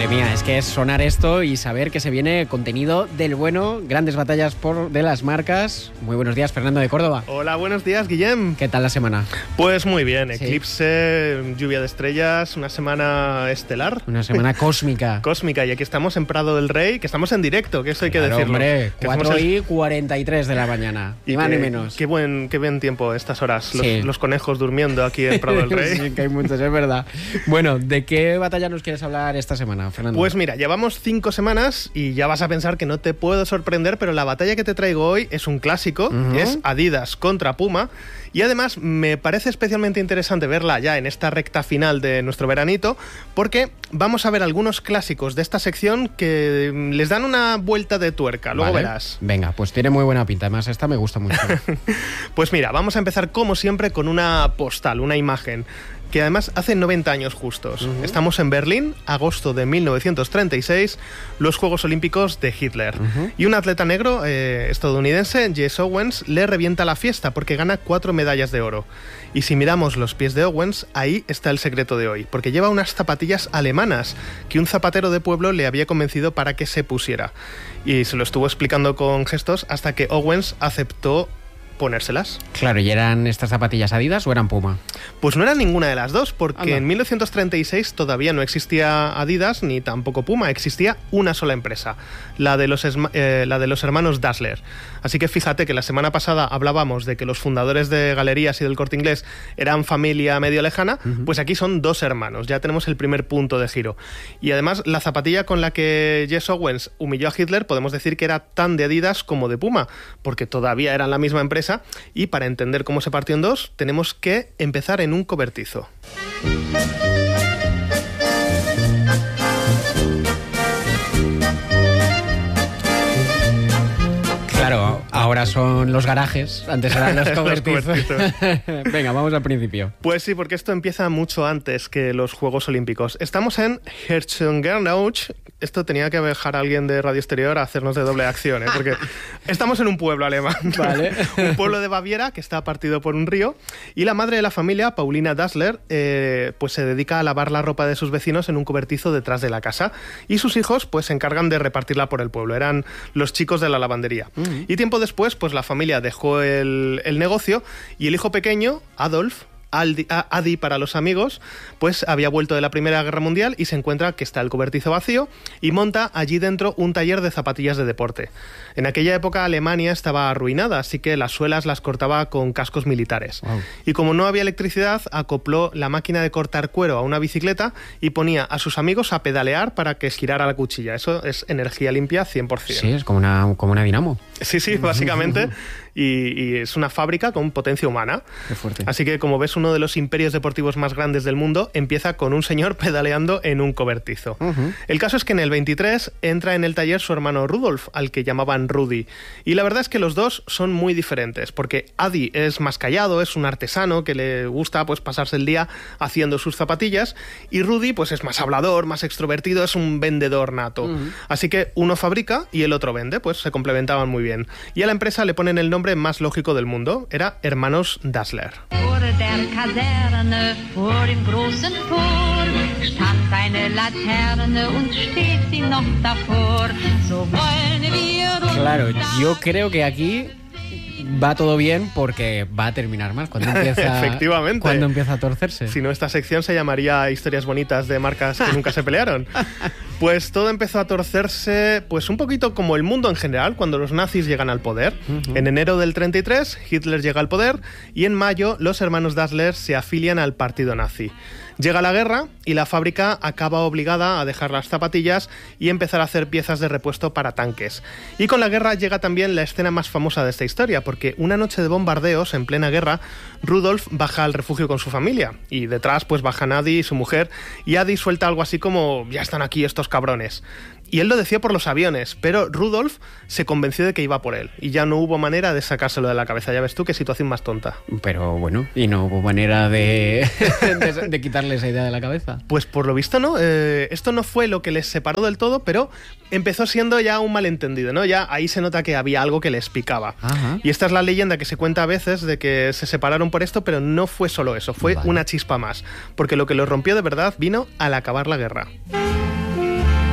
Madre mía, es que es sonar esto y saber que se viene contenido del bueno, grandes batallas de las marcas. Muy buenos días, Fernando de Córdoba. Hola, buenos días, Guillem. ¿Qué tal la semana? Pues muy bien, Sí. Eclipse, lluvia de estrellas, una semana estelar. Una semana cósmica. Cósmica, y aquí estamos en Prado del Rey, que estamos en directo, que eso hay que decirlo. Hombre, Que 4:43 de la mañana, ni más ni menos. Qué buen tiempo estas horas, Sí. los conejos durmiendo aquí en Prado del Rey. Sí, que hay muchos, es verdad. Bueno, ¿de qué batalla nos quieres hablar esta semana, Fernando? Pues mira, llevamos 5 semanas y ya vas a pensar que no te puedo sorprender, pero la batalla que te traigo hoy es un clásico, es Adidas contra Puma, y además me parece especialmente interesante verla ya en esta recta final de nuestro veranito, porque vamos a ver algunos clásicos de esta sección que les dan una vuelta de tuerca, luego Vale. verás. Venga, pues tiene muy buena pinta, además esta me gusta mucho. Pues mira, vamos a empezar como siempre con una postal, una imagen, que además hace 90 años justos. Estamos en Berlín, agosto de 1936, los Juegos Olímpicos de Hitler. Y un atleta negro estadounidense, Jesse Owens, le revienta la fiesta porque gana 4 medallas de oro. Y si miramos los pies de Owens, ahí está el secreto de hoy, porque lleva unas zapatillas alemanas que un zapatero de pueblo le había convencido para que se pusiera. Y se lo estuvo explicando con gestos hasta que Owens aceptó ponérselas. Claro, ¿y eran estas zapatillas Adidas o eran Puma? Pues no era ninguna de las dos, porque Anda. en 1936 todavía no existía Adidas ni tampoco Puma, existía una sola empresa, la de los hermanos Dassler. Así que fíjate que la semana pasada hablábamos de que los fundadores de Galerías y del Corte Inglés eran familia medio lejana, pues aquí son 2 hermanos, ya tenemos el primer punto de giro. Y además la zapatilla con la que Jesse Owens humilló a Hitler podemos decir que era tan de Adidas como de Puma, porque todavía eran la misma empresa. Y para entender cómo se partió en dos, tenemos que empezar en un cobertizo. Claro, ahora son los garajes, antes eran los Los cobertizos. cobertizos. Venga, vamos al principio. Pues sí, porque esto empieza mucho antes que los Juegos Olímpicos. Estamos en Herzogenaurach. Esto tenía que dejar a alguien de Radio Exterior a hacernos de doble acción, ¿eh? Porque estamos en un pueblo alemán. Vale. Un pueblo de Baviera que está partido por un río. Y la madre de la familia, Paulina Dassler, pues se dedica a lavar la ropa de sus vecinos en un cobertizo detrás de la casa. Y sus hijos pues se encargan de repartirla por el pueblo. Eran los chicos de la lavandería. Y tiempo después, pues la familia dejó el negocio y el hijo pequeño, Adolf, Adi para los amigos, pues había vuelto de la Primera Guerra Mundial y se encuentra que está el cobertizo vacío y monta allí dentro un taller de zapatillas de deporte. En aquella época Alemania estaba arruinada, así que las suelas las cortaba con cascos militares. Wow. Y como no había electricidad, acopló la máquina de cortar cuero a una bicicleta y ponía a sus amigos a pedalear para que girara la cuchilla. Eso es energía limpia 100%. Sí, es como una dinamo. Sí, básicamente. Y es una fábrica con potencia humana. Qué fuerte. Así que, como ves, uno de los imperios deportivos más grandes del mundo empieza con un señor pedaleando en un cobertizo. El caso es que en el 23 entra en el taller su hermano Rudolf, al que llamaban Rudy. Y la verdad es que los dos son muy diferentes, porque Adi es más callado, es un artesano que le gusta pues pasarse el día haciendo sus zapatillas, y Rudy pues es más hablador, más extrovertido, es un vendedor nato. Así que uno fabrica y el otro vende, pues se complementaban muy bien. Y a la empresa le ponen el nombre más lógico del mundo, era Hermanos Dassler. Vor der Kaserne, vor dem großen Tor, stand eine Laterne und steht sie noch davor. So wollen wir uns Claro, yo creo que aquí va todo bien porque va a terminar mal cuando empieza, Efectivamente. cuando empieza a torcerse. Si no, esta sección se llamaría Historias bonitas de marcas que nunca se pelearon. Pues todo empezó a torcerse, pues un poquito como el mundo en general, cuando los nazis llegan al poder. En enero del 33, Hitler llega al poder y en mayo los hermanos Dassler se afilian al partido nazi. Llega la guerra y la fábrica acaba obligada a dejar las zapatillas y empezar a hacer piezas de repuesto para tanques. Y con la guerra llega también la escena más famosa de esta historia, porque una noche de bombardeos en plena guerra, Rudolf baja al refugio con su familia y detrás pues bajan Adi y su mujer, y Adi suelta algo así como "ya están aquí estos cabrones". Y él lo decía por los aviones, pero Rudolf se convenció de que iba por él y ya no hubo manera de sacárselo de la cabeza. Ya ves tú qué situación más tonta. Pero bueno, y no hubo manera de quitarle esa idea de la cabeza. Pues por lo visto no, esto no fue lo que les separó del todo, pero empezó siendo ya un malentendido, ¿no? Ya ahí se nota que había algo que les picaba. Ajá. Y esta es la leyenda que se cuenta a veces de que se separaron por esto, pero no fue solo eso, fue Vale. una chispa más, porque lo que los rompió de verdad vino al acabar la guerra.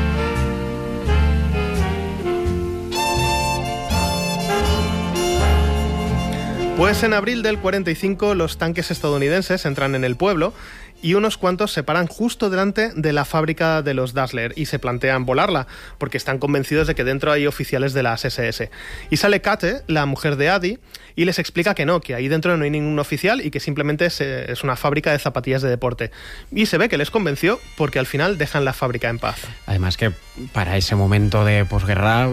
Pues en abril del 45 los tanques estadounidenses entran en el pueblo y unos cuantos se paran justo delante de la fábrica de los Dassler y se plantean volarla, porque están convencidos de que dentro hay oficiales de las SS. Y sale Kate, la mujer de Adi, y les explica que no, que ahí dentro no hay ningún oficial y que simplemente es una fábrica de zapatillas de deporte. Y se ve que les convenció porque al final dejan la fábrica en paz. Además que para ese momento de posguerra...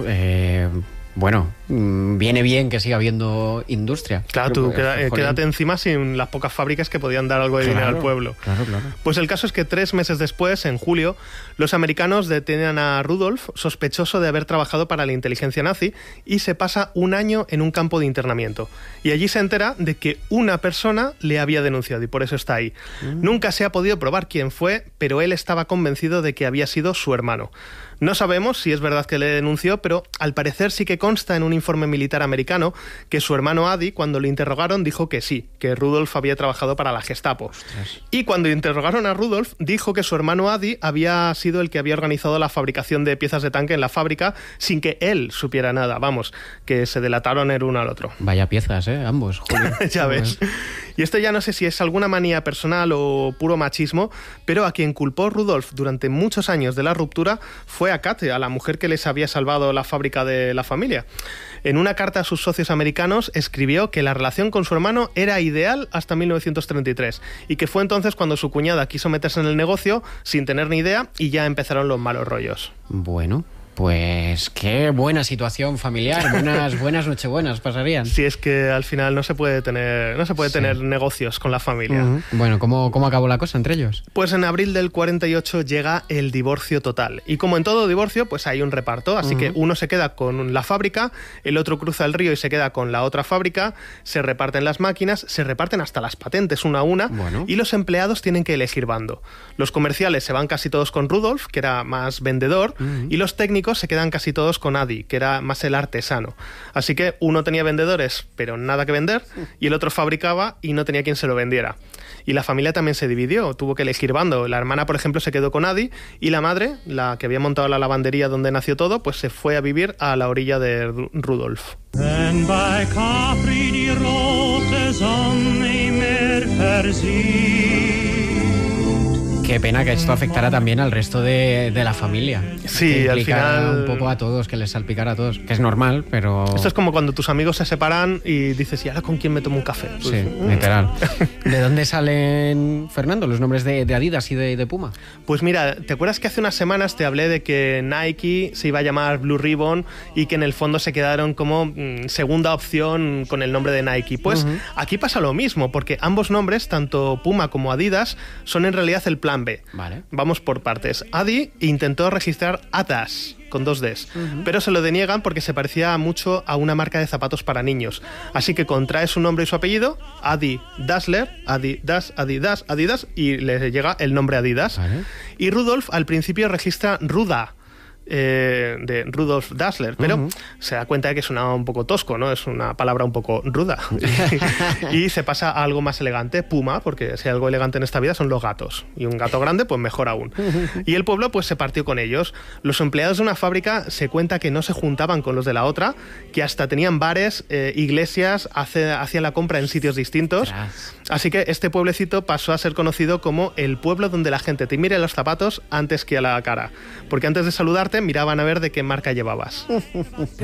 Bueno, viene bien que siga habiendo industria. Claro, tú quédate encima sin las pocas fábricas que podían dar algo de dinero al pueblo. Claro. Pues el caso es que 3 meses después, en julio, los americanos detienen a Rudolf, sospechoso de haber trabajado para la inteligencia nazi, y se pasa 1 año en un campo de internamiento. Y allí se entera de que una persona le había denunciado y por eso está ahí. Nunca se ha podido probar quién fue, pero él estaba convencido de que había sido su hermano. No sabemos si es verdad que le denunció, pero al parecer sí que consta en un informe militar americano que su hermano Adi, cuando le interrogaron, dijo que sí, que Rudolf había trabajado para la Gestapo. Ostras. Y cuando interrogaron a Rudolf, dijo que su hermano Adi había sido el que había organizado la fabricación de piezas de tanque en la fábrica sin que él supiera nada. Vamos, que se delataron el uno al otro. Vaya piezas, ambos. Julio. Ya ves. Y esto ya no sé si es alguna manía personal o puro machismo, pero a quien culpó Rudolf durante muchos años de la ruptura fue a Kate, a la mujer que les había salvado la fábrica de la familia. En una carta a sus socios americanos escribió que la relación con su hermano era ideal hasta 1933 y que fue entonces cuando su cuñada quiso meterse en el negocio sin tener ni idea y ya empezaron los malos rollos. Bueno... Pues qué buena situación familiar, buenas nochebuenas pasarían. Si es que al final no se puede tener negocios con la familia. Bueno, ¿cómo acabó la cosa entre ellos? Pues en abril del 48 llega el divorcio total. Y como en todo divorcio, pues hay un reparto. Así que uno se queda con la fábrica, el otro cruza el río y se queda con la otra fábrica, se reparten las máquinas, se reparten hasta las patentes una a una, y los empleados tienen que elegir bando. Los comerciales se van casi todos con Rudolf, que era más vendedor, y los técnicos se quedan casi todos con Adi, que era más el artesano. Así que uno tenía vendedores, pero nada que vender, y el otro fabricaba y no tenía quien se lo vendiera. Y la familia también se dividió, tuvo que elegir bando. La hermana, por ejemplo, se quedó con Adi, y la madre, la que había montado la lavandería donde nació todo, pues se fue a vivir a la orilla de Rudolf. Qué pena que esto afectara también al resto de la familia. Sí, al final... un poco a todos, que les salpicara a todos. Que es normal, pero... Esto es como cuando tus amigos se separan y dices, ¿y ahora con quién me tomo un café? Pues, sí, literal. ¿De dónde salen, Fernando, los nombres de Adidas y de Puma? Pues mira, ¿te acuerdas que hace unas semanas te hablé de que Nike se iba a llamar Blue Ribbon y que en el fondo se quedaron como segunda opción con el nombre de Nike? Pues aquí pasa lo mismo, porque ambos nombres, tanto Puma como Adidas, son en realidad el plan B. Vale. Vamos por partes. Adi intentó registrar Adas con 2 Ds, pero se lo deniegan porque se parecía mucho a una marca de zapatos para niños. Así que contrae su nombre y su apellido, Adi Dassler, Adidas, y le llega el nombre Adidas. Vale. Y Rudolf al principio registra Ruda, de Rudolf Dassler, pero se da cuenta de que sonaba un poco tosco, ¿no? Es una palabra un poco ruda. Y se pasa a algo más elegante, Puma, porque si hay algo elegante en esta vida son los gatos. Y un gato grande, pues mejor aún. Y el pueblo pues se partió con ellos. Los empleados de una fábrica se cuenta que no se juntaban con los de la otra, que hasta tenían bares, iglesias, hacían la compra en sitios distintos. Así que este pueblecito pasó a ser conocido como el pueblo donde la gente te mire los zapatos antes que a la cara. Porque antes de saludarte miraban a ver de qué marca llevabas.